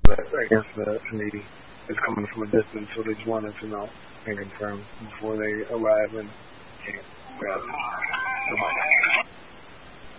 but I guess the Navy is coming from a distance, so they just wanted to know and confirm before they arrive and camp.